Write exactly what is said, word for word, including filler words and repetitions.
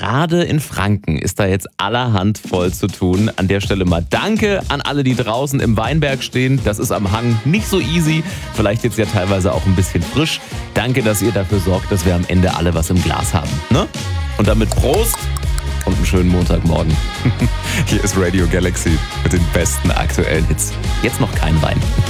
gerade in Franken ist da jetzt allerhand voll zu tun. An der Stelle mal danke an alle, die draußen im Weinberg stehen. Das ist am Hang nicht so easy, vielleicht jetzt ja teilweise auch ein bisschen frisch. Danke, dass ihr dafür sorgt, dass wir am Ende alle was im Glas haben. Ne? Und damit Prost und einen schönen Montagmorgen. Hier ist Radio Galaxy mit den besten aktuellen Hits. Jetzt noch kein Wein.